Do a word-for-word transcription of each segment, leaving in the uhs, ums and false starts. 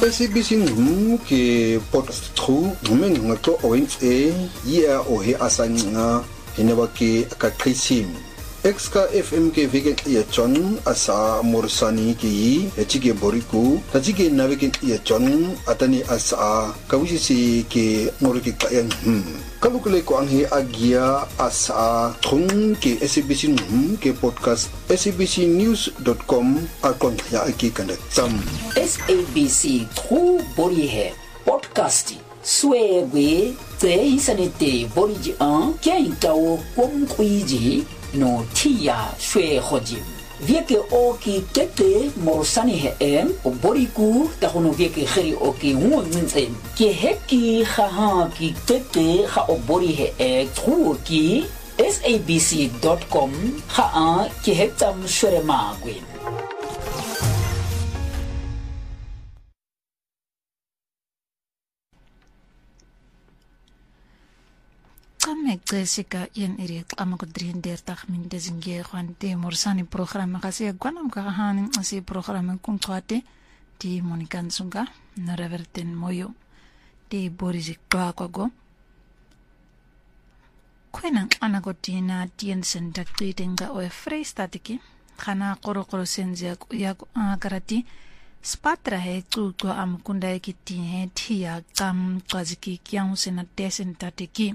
S A B C ngum ke podcast tru ngumen ngato owens e ya ohe asanga hinaba ke akakrisim Exka F M ke vegan ya chon asa morsani ki echige boriku tajige navegen ya chon atani asa kawisi ke ngorike kayan hmm kalukule ko anghe agia asa thung ke S A B C ngum ke podcast S A B C news dot com akon ya aki kanda tam S A B C tru bori he podcast swebe te isanete boriji an kien tawo kom kuiji no tia shwe hojim vieke oki tete morsani he em o boriku ta hono vieke kheri oki ngunzen ke heki kha ki tete kha o bori he e tru ki S A B C dot com kha a ke hetam shwe magwin Jessica yen iri ama ko drieëndertig minute zinge gewoon de morsani programma kasi gwanam ka hanin asi programma kun kwate di Monica Nsunga na reverten moyo de Boris kwa kwago kwena ana ko tina tien senta tenga o free statiki khana qoro qoro senze ya karati spatra he tu to am kunda ki he thia kam qaziki kyang sena tesen tatiki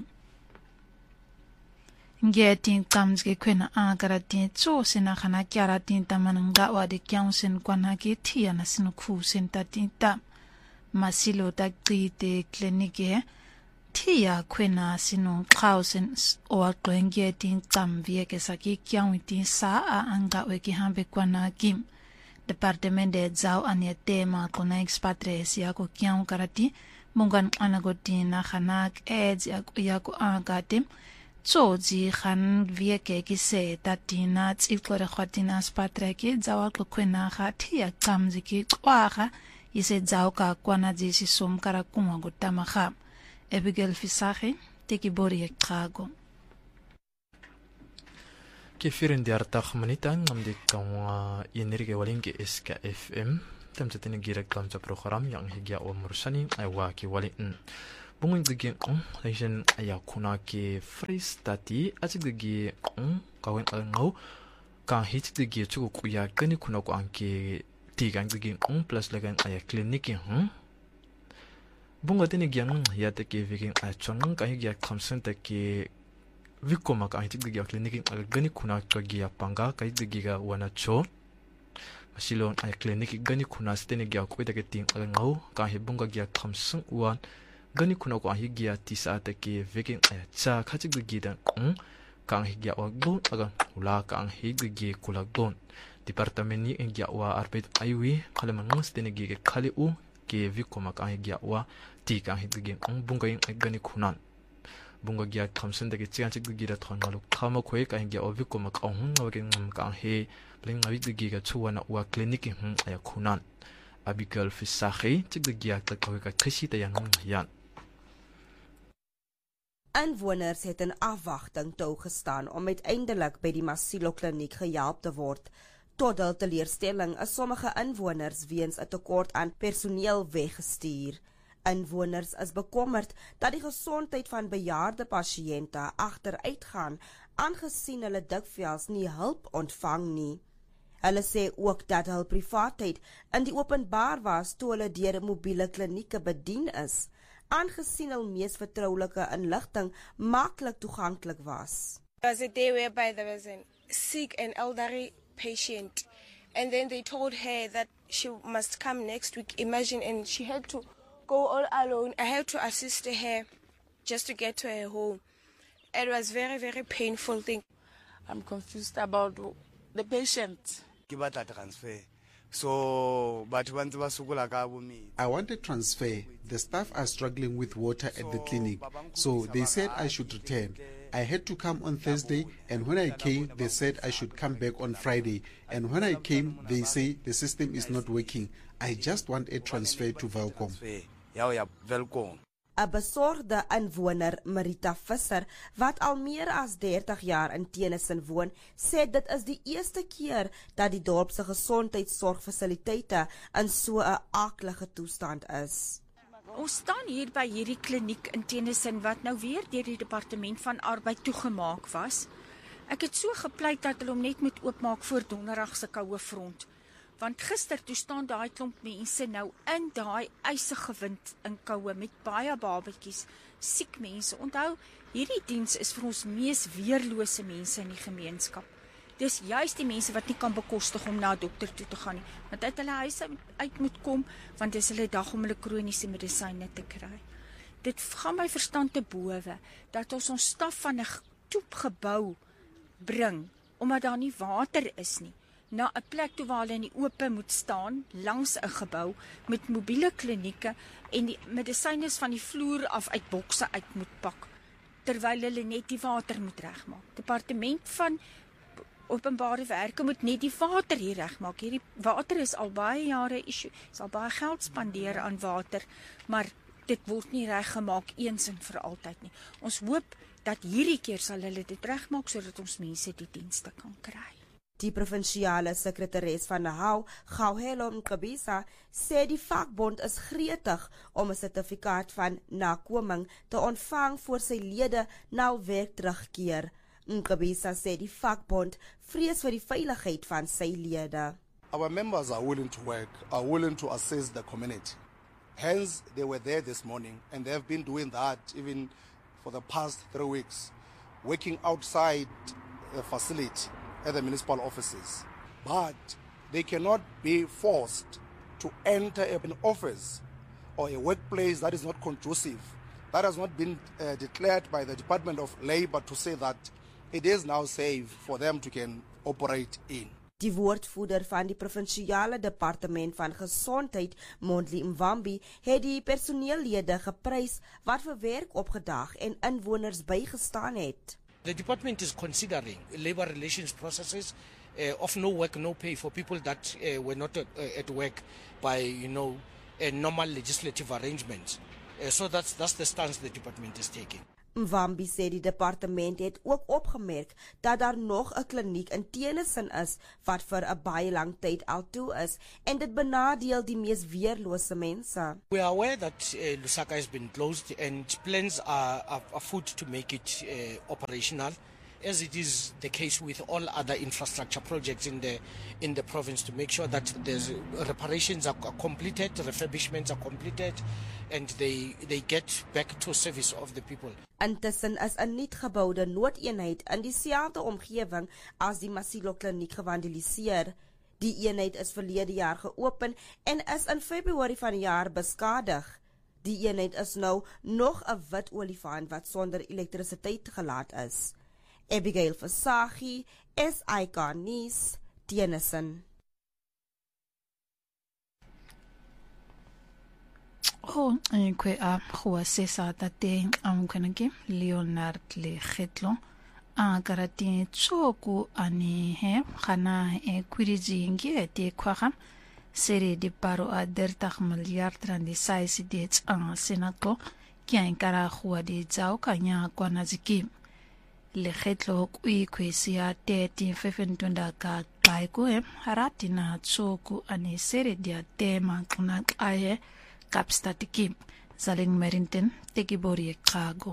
Getting comes ke kwena agaratin so sena khana kyaratin tamananga wa de kyausen kwana ke thia na sinu khu senta tinta masilo ta qite clinic thia kwena sinu khausen o getting kam vie ke saki kyautin sa a anga we ki hambe kwana kim departement de zau ane tema kona expatres ya ko kyau karati mungan anagotina khanak eds ya ko agatim So zi khan vieke ki se tatina tsiklore khatina spatreki zawa kwena khathia kamzi ki kwaga ise zawka kwana zi si somkara kuma gutama kha Abigail Fisachi teki bori ekhago ke firen diartag manitan ngamdi kawa energie walinge S K F M tamtene gira klamsa program yang higya o mursani aywa ki walin Bungun gigi on lejen aya kuna ke freestati atik gigi on kawen ngau kan hit gigi chuku kuya kani kuna ko anke tigan gigi on plus lagan aya clinic hm bunga tene gyang ya te ke viking a chon ka hi gya khamsen te ke vikoma ka hit gigi clinic gani kuna ka gya panga ka hit gigi ga wana cho masilo aya clinic gani kuna stene gya ko te ke ting ngau ka hi bunga gya khamsen wan Gani kuna ko higia tisa ke veking aya cha khachig gidan on kang higia wa gon aga ula kang higi kula gon department ni engia wa arbeit aiwi khalaman ngstene gi khali u ke vikoma kang higia wa ti kang higi on bunga ing gani kunan bunga gia thamsen de chian chig gi da thon malu khama khoi kang higia o vikoma ka on wa ke ngam kang he bling awi gi ga chuwana wa clinic hm aya kunan Abigail Fisachi chig gi ta ko ka trishi ta yan yan Inwoners het in afwagting toe gestaan om uiteindelik by die Masilo kliniek gehelp te word. Tot hul teleurstelling is sommige inwoners weens 'n tekort aan personeel weggestuur. Inwoners is bekommerd dat die gesondheid van bejaarde pasiënte agteruitgaan aangesien hulle dikwels nie hulp ontvang nie. Hulle sê ook dat hul privaatheid in die openbaar was toe hulle deur mobiele klinieke bedien is, aangesien hul mees vertroulike inligting maklik toeganklik was. There was a day whereby there was a sick and elderly patient, and then they told her that she must come next week. Imagine, and she had to go all alone. I had to assist her just to get to her home. It was very, very painful thing. I'm confused about the patient. transfer. So, but when I want a transfer. The staff are struggling with water at the clinic, so they said I should return. I had to come on Thursday, and when I came, they said I should come back on Friday. And when I came, they say the system is not working. I just want a transfer to Velcom. 'n besorgde inwoner, Marita Visser, wat al meer as dertig jaar in Tennyson woon, sê dit is die eerste keer dat die dorp se gesondheidsorgfasiliteite in so 'n aaklige toestand is. Ons staan hier by hierdie kliniek in Tennyson wat nou weer deur die departement van arbeid toegemaak was. Ek het so gepleit dat hulle hom net moet oopmaak voor donderdag se koue front. Want gister toe staan daai klomp mense nou in daai ysige wind in koue met baie babetjies, siek mense. Onthou, hierdie diens is vir ons mees weerlose mense in die gemeenskap. Dis juist die mense wat nie kan bekostig om na 'n dokter toe te gaan nie, want uit hulle huise uit moet kom, want dis hulle dag om hulle kroniese medisyne te kry. Dit gaan my verstand te bowe, dat ons ons staf van 'n toepgebou bring, omdat daar nie water is nie, na 'n plek toe waar hulle in die ope moet staan, langs 'n gebou, met mobiele klinieke, en die medisyne van die vloer af uit bokse uit moet pak, terwyl hulle net die water moet regmaak. Departement van Openbare Werke moet net die water hier regmaak. Hierdie water is al baie jare issue, is al baie geld spandeer aan water, maar dit word nie reggemaak eens en vir altyd nie. Ons hoop dat hierdie keer sal hulle dit regmaak, sodat ons mense die dienste kan kry. Die provinsiale sekretaris van Nahau, Gauhelo Mkabisa, sê die vakbond is gretig om 'n sertifikaat van nakoming te ontvang voor sy lede na werk terugkeer. Mkabisa sê die vakbond vrees vir die veiligheid van sy lede. Our members are willing to work, are willing to assist the community. Hence, they were there this morning, and they have been doing that even for the past three weeks, working outside the facility at the municipal offices. But they cannot be forced to enter an office or a workplace that is not conducive, that has not been uh, declared by the Department of Labour to say that it is now safe for them to can operate in. Die woordvoerder van die provinsiale departement van gesondheid, Mondli Mvambi, het die personeellede geprys wat vir werk opgedag en inwoners bygestaan het. The department is considering labor relations processes uh, of no work, no pay for people that uh, were not uh, at work by, you know, a normal legislative arrangements. Uh, so that's that's the stance the department is taking. Mvambi sê die departement het ook opgemerk dat daar nog 'n kliniek in Tennyson is wat vir 'n baie lang tyd al toe is en dit benadeel die mees weerlose mense. We are aware that uh, Lusaka has been closed and plans are, are afoot to make it uh, operational, as it is the case with all other infrastructure projects in the in the province, to make sure that there's reparations are completed, refurbishments are completed, and they they get back to service of the people. Intussen is 'n nuutgeboude noodeenheid in dieselfde omgewing as die Masilo kliniek gewandeliseer. Die eenheid is verlede jaar geopen en is in Februarie van die jaar beskadig. Die eenheid is nou nog 'n wit olifant wat sonder elektrisiteit gelaat is. Abigail Fasagi, S I K News, Tennyson. Oh, en kwe a khua sesa tate amkwenake Leonard le Khetlo a karati tsoku ani he khana e kwiriji ngi te kwakha sere de paro a dertag miljard rand di saisi dit a senato kya kara khua de zao kanya kwana ziki le Khetlo kwi kwisia thirteen fifteen ka kaiko e haratina tsoku ani sere dia tema kuna aye Kapstatiki, Zalin Merinten, Tegibori Kago.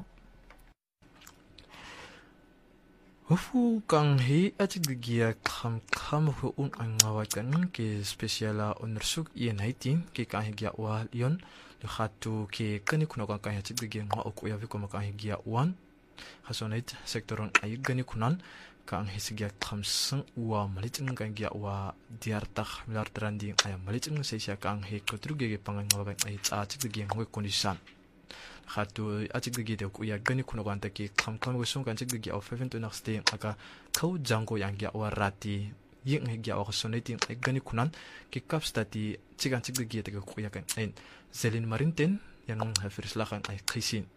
Hufu kang hi atigdigia kham kham hu un angawakan ke spesiala onderzoek eenheid ke kan higia wa lion le khatu ke kani kuno kan kan atigdigia nga ok ya viko kan higia wan hasonait sektoron ay gani kunan kan hisigia khamsang wa malitin kan gia wa diartak milar trandi ay malitin sesia kan he kotruge pangang wa ay atigdigia ngwe condition khatu atigdigia de ku ya gani kuno kan ta ke kham kham go sung kan atigdigia of seven to next day aka khau jango yang gia wa rati ying he gia wa sonetin ay gani kunan ke kapstati chigan atigdigia de ku ya kan en zelin marinten yang hafirslakan ay khisin.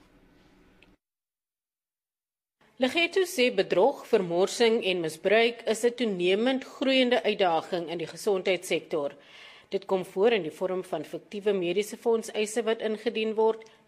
Legeto sê bedrog, vermorsing en misbruik is 'n toenemend groeiende uitdaging in die gesondheidssektor. Dit kom voor in die vorm van fiktiewe mediese fondseise wat ingedien word,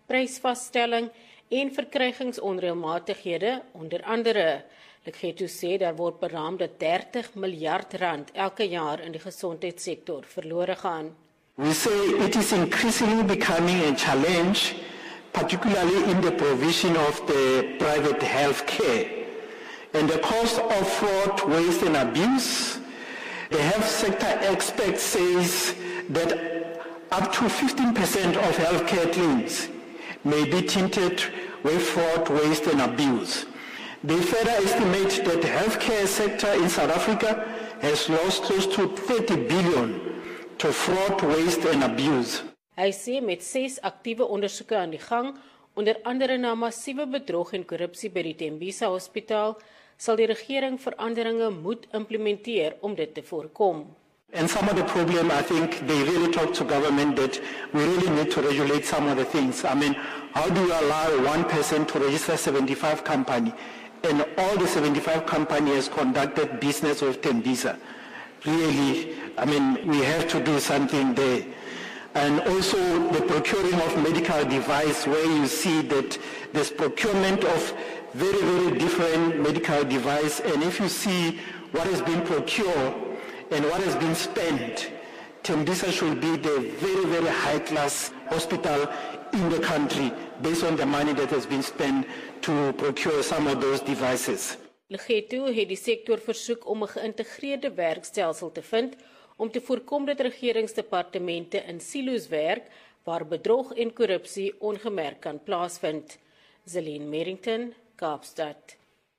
prysvaststelling en verkrygingsonreëlmatighede onder andere. Lekgetho sê daar word beraam dat dertig miljard rand elke jaar in die gesondheidssektor verlore gaan. We say it is increasingly becoming a challenge, particularly in the provision of the private health care. And the cost of fraud, waste and abuse, the health sector expert says that up to fifteen percent of healthcare claims may be tainted with fraud, waste and abuse. They further estimate that the healthcare sector in South Africa has lost close to thirty billion to fraud, waste and abuse. Hy sê met ses aktiewe ondersoeke aan die gang, onder andere na massiewe bedrog en korrupsie by die Tembisa Hospitaal, sal die regering veranderinge moet implementeer om dit te voorkom. And some of the problem, I think they really talk to government that we really need to regulate some of the things. I mean, how do you allow one person to register seventy-five company and all the seventy-five company has conducted business with Tembisa? Really, I mean, we have to do something there. And also the procuring of medical device, where you see that there's procurement of very, very different medical device. And if you see what has been procured and what has been spent, Tembisa should be the very, very high-class hospital in the country based on the money that has been spent to procure some of those devices. Lekgetho het die sektor versoek om 'n geïntegreerde werkstelsel te vind om te voorkom dat regeringsdepartemente in silo's werk waar bedrog en korrupsie ongemerk kan plaasvind. Zelene Merrington, Kaapstad.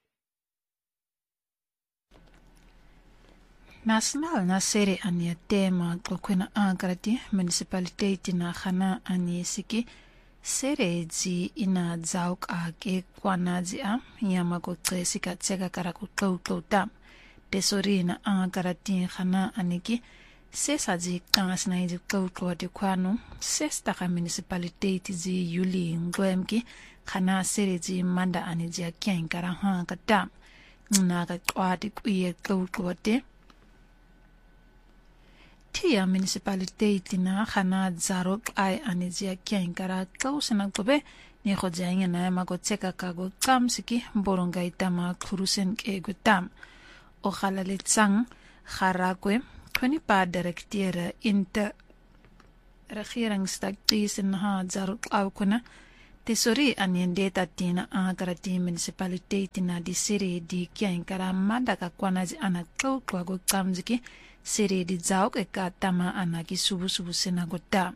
Nasional na sere ania tema klokwena ankarati municipality na khana ani siki sere ji ina zauk a ke kwanaji a yama ko tsesi ka tseka kara ku tlautlauta tesorina ankarati khana aniki sesa ji kansna ji tlautlo de kwano sesta ka municipality ji yuli ngwemki khana sere ji manda ani ji akyan kara ha kata na ka twati kuye tlautlo Tia municipality na khana zarok ai anizia kiankara kausana kobe ni khojanya na magotseka kago kamsiki boronga itama khurusen ke gutam o khalaletsang kharakwe khoni pa directeur inter regeringstaktis in ha zarok au kuna tesori aniende tatina agarati municipality na di siri di kiankara mandaka kwanaji ana klokwa go kamsiki sere di zauk e ka tama anaki subu-subu senagota.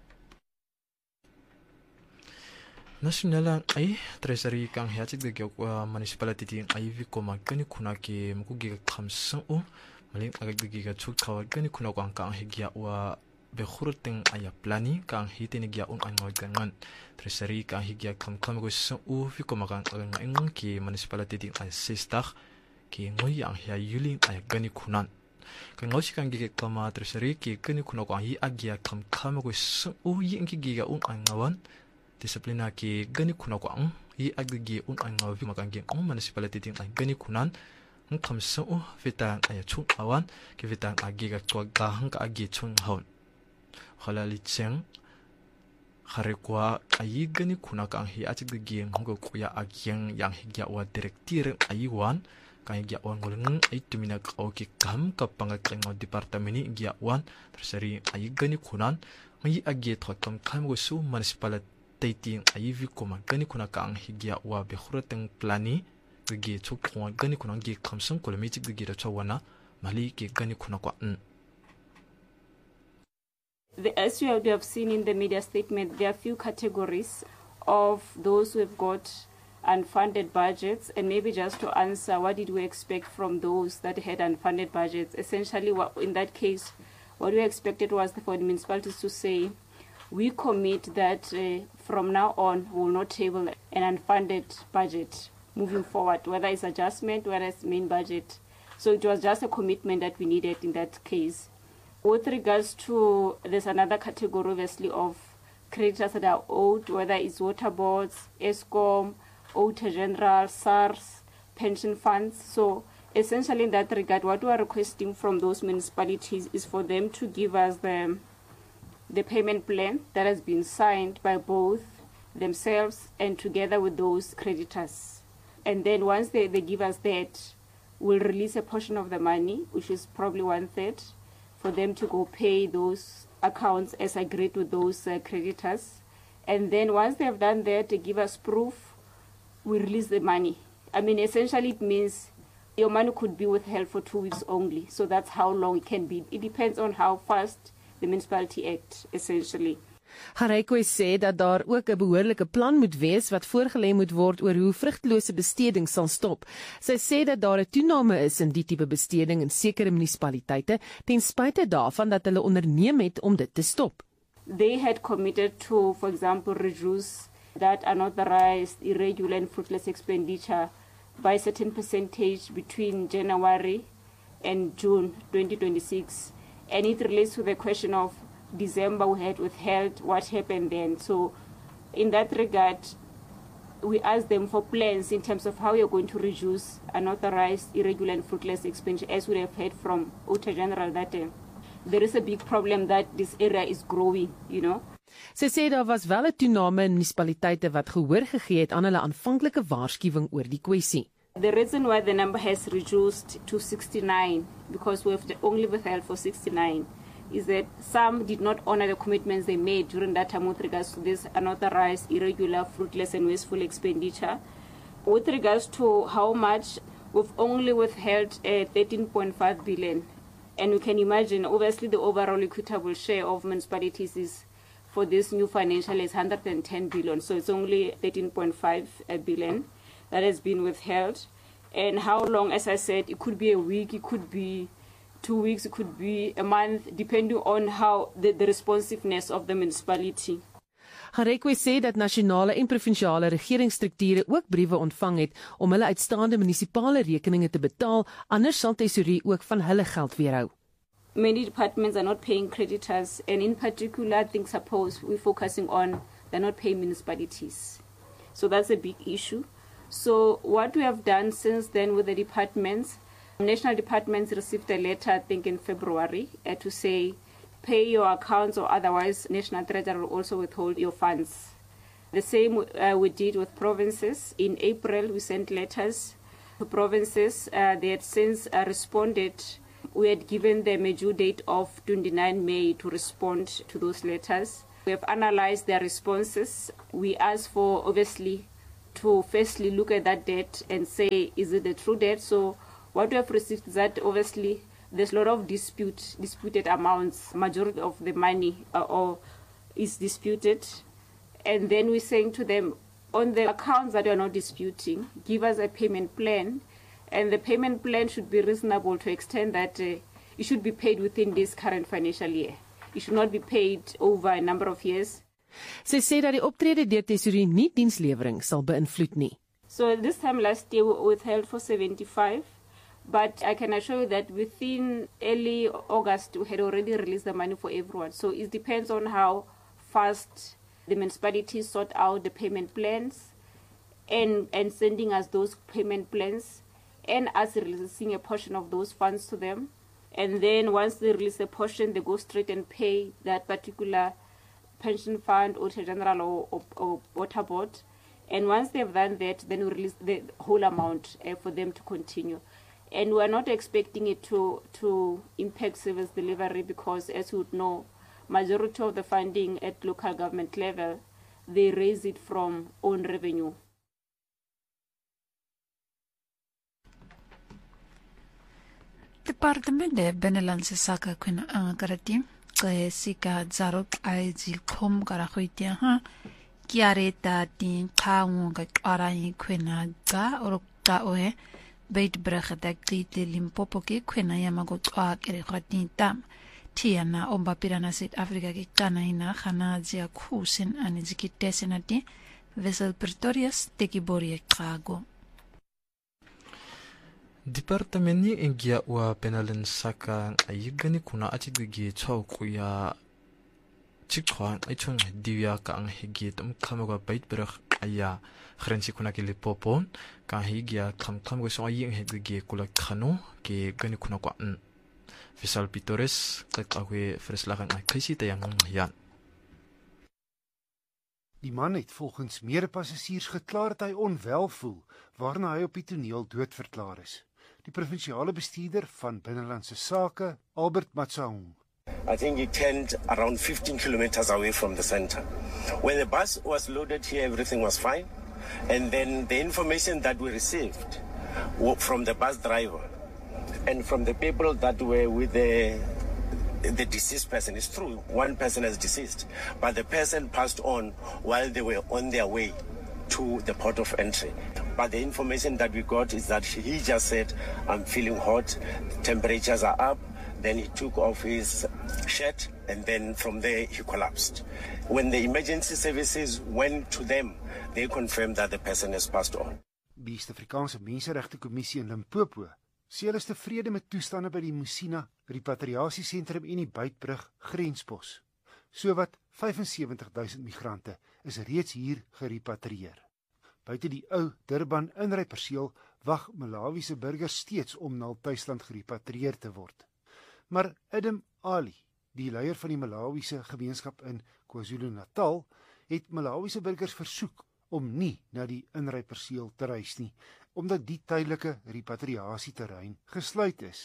Nasionala ay treasury kang hiatik de gyaw municipality ting ay vi koma kani kuna ke mukugi ka khamsan o maling agak de ga chuk khawa kani kuna ko ang kang higya wa be khurteng aya plani kang hitini gya un ang gangan treasury kang higya kham kham go sa o vi koma kang ang ke municipality ting ay sistak ke ngoy ang hiya yuling ay gani kunan Kang ngau sikang gigi kama treasury ki kini kuna ko hi agya kam kama ko su yi inki giga un angawan disiplina ki gani kuna ko ang hi aggi un angaw vi makang gi ang municipality ting ay gani kunan ng kam su vita ay chung awan ki vita agiga to ga hang ka agi chung haun khalali cheng khare kwa ayi gani kuna kang hi achig gi ng ko kuya agyang yang higya wa director ayiwan kaya giawan ngulung ay tumina kao ki kam kapangakang o departameni giawan treasury ay gani kunan may agi thotam kam go su municipality ting ay vi kuma gani kuna kang higya wa be khurateng plani gi chuk ko gani kuna gi kamsang kolomiti gi ra chawana mali ki gani kuna kwa n The, as you have seen in the media statement, there are few categories of those who have got unfunded budgets, and maybe just to answer, what did we expect from those that had unfunded budgets? Essentially, what, in that case, what we expected was for the municipalities to say, we commit that uh, from now on, we will not table an unfunded budget moving forward, whether it's adjustment, whether it's main budget. So it was just a commitment that we needed in that case. With regards to, there's another category, obviously, of creditors that are owed, whether it's water boards, ESCOM, Auditor General, SARS, pension funds. So essentially in that regard, what we are requesting from those municipalities is for them to give us the, the payment plan that has been signed by both themselves and together with those creditors. And then once they, they give us that, we'll release a portion of the money, which is probably one third, for them to go pay those accounts as agreed with those uh, creditors. And then once they've done that, they give us proof, we release the money. I mean, essentially it means your money could be withheld for two weeks only. So that's how long it can be. It depends on how fast the municipality act, essentially. Harekwe sê dat daar ook 'n behoorlike plan moet wees wat voorgelê moet word oor hoe vrugtelose besteding sal stop. Sy sê dat daar 'n toename is in die tipe besteding in sekere munisipaliteite ten spyte daarvan dat hulle onderneem het om dit te stop. They had committed to, for example, reduce that unauthorized, irregular and fruitless expenditure by a certain percentage between January and June twenty twenty-six. And it relates to the question of December we had withheld, what happened then. So in that regard, we asked them for plans in terms of how you're going to reduce unauthorized, irregular and fruitless expenditure, as we have heard from Auditor General that uh, there is a big problem that this area is growing, you know. Sy sê daar was wel 'n toename in munisipaliteite wat gehoor gegee het aan hulle aanvanklike waarskuwing oor die kwessie. The reason why the number has reduced to sixty-nine, because we have only withheld for sixty-nine, is that some did not honor the commitments they made during that time with regards to this unauthorized, irregular, fruitless and wasteful expenditure. With regards to how much, we've only withheld uh, thirteen point five billion. And you can imagine, obviously, the overall equitable share of municipalities is, for this new financial is one hundred ten billion. So it's only thirteen point five billion that has been withheld. And how long, as I said, it could be a week, it could be two weeks, it could be a month, depending on how the, the responsiveness of the municipality. Harekwe sê dat nasionale en provinsiale regeringsstrukture ook briewe ontvang het om hulle uitstaande munisipale rekeninge te betaal, anders sal tesorie ook van hulle geld weerhou. Many departments are not paying creditors, and in particular, I think suppose we're focusing on they're not paying municipalities. So that's a big issue. So what we have done since then with the departments, national departments received a letter, I think in February, uh, to say, pay your accounts or otherwise National Treasury will also withhold your funds. The same uh, we did with provinces. In April, we sent letters to provinces. Uh, they had since uh, responded. We had given them a due date of twenty-ninth May to respond to those letters. We have analyzed their responses. We asked for, obviously, to firstly look at that debt and say, is it the true debt? So what we have received is that, obviously, there's a lot of dispute, disputed amounts. Majority of the money uh, or is disputed. And then we're saying to them, on the accounts that you are not disputing, give us a payment plan. And the payment plan should be reasonable to extend that uh, it should be paid within this current financial year. It should not be paid over a number of years. Sy sê dat die optrede deur tesorie nie dienslewering sal beïnvloed nie. So this time last year we withheld for seventy-five, but I can assure you that within early August we had already released the money for everyone. So it depends on how fast the municipalities sort out the payment plans and, and sending us those payment plans and us releasing a portion of those funds to them. And then once they release a portion, they go straight and pay that particular pension fund, Auditor General or, or, or Water Board. And once they've done that, then we release the whole amount uh, for them to continue. And we're not expecting it to, to impact service delivery because, as you would know, majority of the funding at local government level, they raise it from own revenue. Departement de Binnelandse Sake kuna angarati ke sika zarok ai zilkom karakhwitia ha kiareta tin khaung ka arayi kuna ga orokta oe beit bragda klite Limpopo ke kuna yamago twa kere khatinta tiana omba pirana South Africa ke kana ina khana zia khusin ani zikitesenati Wessel Pretorius tekibori kago. Departamenti ingia wa penalen saka ayigani kuna achigigi chau kuya chikwa ichung diya ka ang higi tum kamaga bait berach aya khrensi kuna ke Limpopo ka higia kham kham go so aying higi kula khano ke gani kuna kwa Wessel Pretorius ka ka we freslagan ai kaisi tayang yan. Die man het volgens medepassasiers geklaar dat hy onwel voel, waarna hy op die toneel doodverklaar is. Die provinsiale bestuurder van Binnelandse Sake, Albert Matsaong. I think it turned around fifteen kilometers away from the center. When the bus was loaded here, everything was fine. And then the information that we received from the bus driver and from the people that were with the the deceased person is true. One person is deceased, but the person passed on while they were on their way to the port of entry. But the information that we got is that he just said, I'm feeling hot, temperatures are up. Then he took off his shirt and then from there he collapsed. When the emergency services went to them, they confirmed that the person has passed on. Die Suid-Afrikaanse Menseregte Kommissie in Limpopo sê hulle is tevrede met toestande by die Musina repatriasiesentrum en die Buitbrug grenspos. Sowat vyfensewentig duisend migrante is reeds hier gerepatrieer. Buite die ou Durban inryperseel wag Malawiese burgers steeds om na hul tuisland gerepatrieer te word. Maar Adam Ali, die leier van die Malawiese gemeenskap in KwaZulu-Natal, het Malawiese burgers versoek om nie na die inryperseel te reis nie, omdat die tydelike repatriasieterrein gesluit is.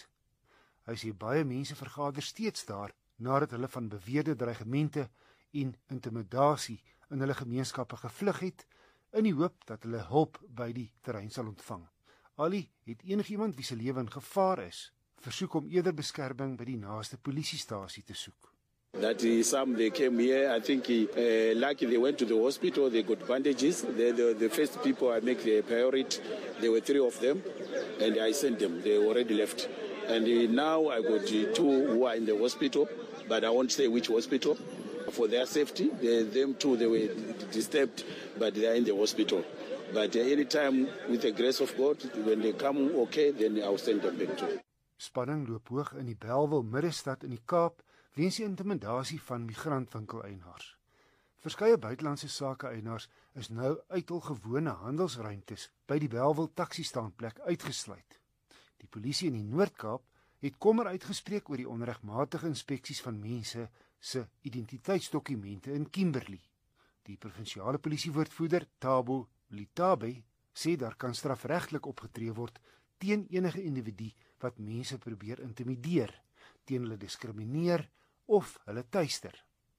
Hy sê baie mense vergader steeds daar, nadat hulle van beweerde dreigemente en intimidasie in hulle gemeenskappe gevlug het, in die hoop dat hulle hulp by die terrein sal ontvang. Ali het enigiemand wie se lewe in gevaar is, versoek om eerder beskerming by die naaste polisiestasie te soek. That uh, some they came here, I think uh, lucky they went to the hospital, they got bandages. They, the, the first people I make the priority, there were three of them, and I sent them, they already left. And uh, now I got uh, two who are in the hospital, but I won't say which hospital. For their safety, they, them too, they were disturbed, but they are in the hospital. But uh, anytime, with the grace of God, when they come okay, then I'll send them back to. Spanning loop hoog in die Bellville middestad in die Kaap, weens die intimidasie van migrantwinkeleienaars. Verskeie buitelandse sake-eienaars is nou uit hul gewone handelsruimtes by die Bellville taksiestaanplek uitgesluit. Die polisie in die Noord-Kaap het kommer uitgespreek oor die onregmatige inspeksies van mense se identiteitsdokumente in Kimberley. Die provinsiale polisiewoordvoerder, Thabo Litabe, sê daar kan strafregtelik opgetree word teen enige individu wat mense probeer intimideer, teen hulle diskrimineer of hulle tuister.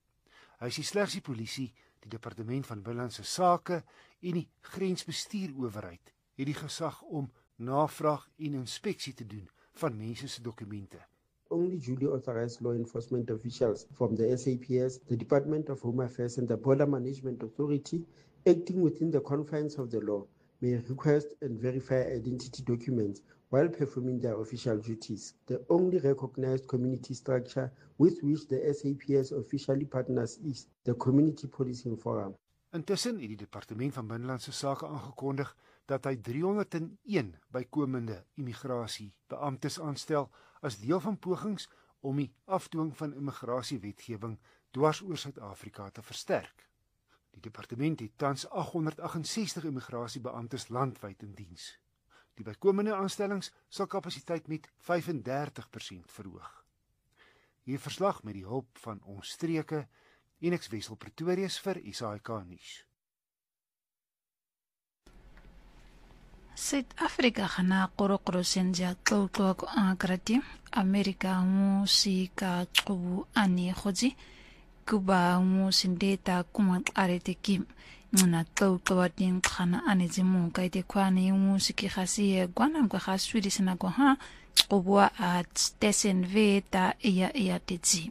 Hy sê slegs die polisie, die departement van Binnelandse Sake en die grensbestuurowerheid het die gesag om navraag en inspeksie te doen van mense se dokumente. Only duly authorized law enforcement officials from the S A P S, the Department of Home Affairs and the Border Management Authority, acting within the confines of the law, may request and verify identity documents while performing their official duties. The only recognized community structure with which the S A P S officially partners is the Community Policing Forum. Intussen het die Departement van Binnelandse Sake aangekondig dat hy driehonderdeen bykomende immigrasiebeamptes aanstel as deel van pogings om die afdwing van immigrasiewetgewing dwars oor Suid-Afrika te versterk. Die departement het tans agthonderdagt-en-sestig immigrasiebeamptes landwyd in diens. Die bykomende aanstellings sal kapasiteit met vyfendertig persent verhoog. Hier verslag met die hulp van ons streke en ek Wessel Pretorius vir S A I K nuus. Suid-Afrika gana qorokoro senja qoqoq akrati Amerika mu si ka qubu ani khoji kuba mu sindeta kuma arete kim ngana qoqo din khana ani zimu kaite kwani mu siki khasi gwana kwa khaswidi sana kwa ha qubu at tesen veta ya ya tzi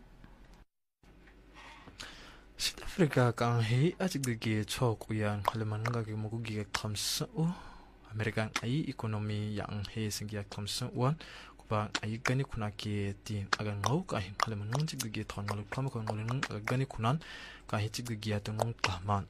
Suid-Afrika kan he atigge chok uyan khaleman ga mo gi khamsa u American ai economy yang he singya khamsa wan kuba ai gani kuna ke ti aga ngau ka hin khaleman nung chig gi thon ngol kham ko ngol nung gani kunan ka hi chig gi at nung klaman.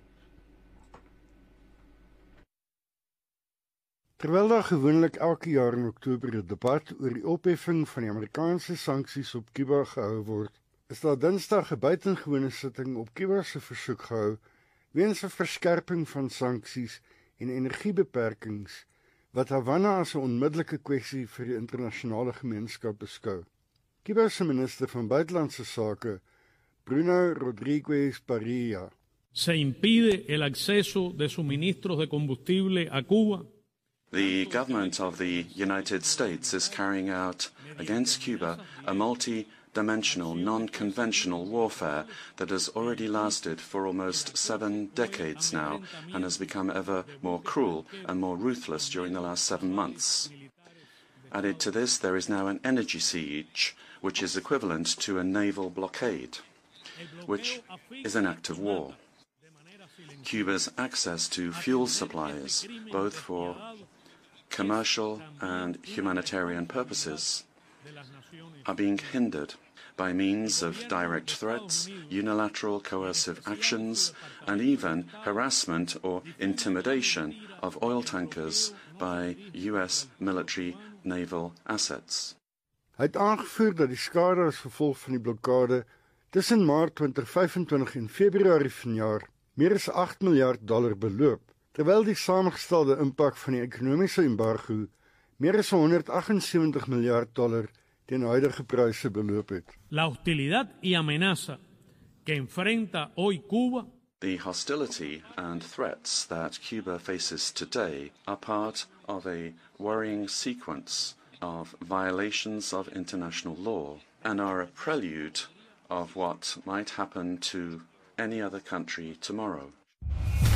Terwyl daar gewoonlik elke jaar in Oktober 'n debat oor die opheffing van die Amerikaanse sanksies op Kuba gehou word, is daar Dinsdag 'n buitengewone sitting op Kuba se versoek gehou weens 'n verskerping van sanksies en energiebeperkings wat Havana as 'n onmiddellike kwessie vir die internasionale gemeenskap beskou. Kuba se minister van buitelandse sake, Bruno Rodriguez Parrilla, se impide el acceso de suministros de combustible a Cuba. The government of the United States is carrying out against Cuba a multi-dimensional, non-conventional warfare that has already lasted for almost seven decades now and has become ever more cruel and more ruthless during the last seven months. Added to this, there is now an energy siege, which is equivalent to a naval blockade, which is an act of war. Cuba's access to fuel supplies, both for commercial and humanitarian purposes, are being hindered by means of direct threats, unilateral coercive actions, and even harassment or intimidation of oil tankers by U S military naval assets. Hy het aangevoer dat die skade as gevolg van die blokkade tussen Maart twintig vyfentwintig en Februarie vanjaar meer as agt miljard dollar beloop, terwyl die samengestelde impak van die ekonomiese embargo meer as honderd agtensewentig miljard dollar teen huidige pryse beloop het. La hostilidad y amenaza que enfrenta hoy Cuba. The hostility and threats that Cuba faces today are part of a worrying sequence of violations of international law and are a prelude of what might happen to any other country tomorrow.